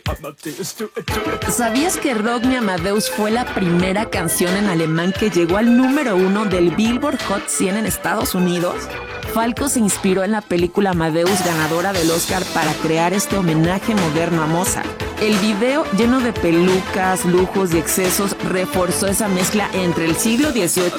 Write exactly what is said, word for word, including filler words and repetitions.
¿Sabías que Rock Me Amadeus fue la primera canción en alemán que llegó al número uno del Billboard Hot cien en Estados Unidos? Falco se inspiró en la película Amadeus, ganadora del Oscar, para crear este homenaje moderno a Mozart. El video, lleno de pelucas, lujos y excesos, reforzó esa mezcla entre el siglo dieciocho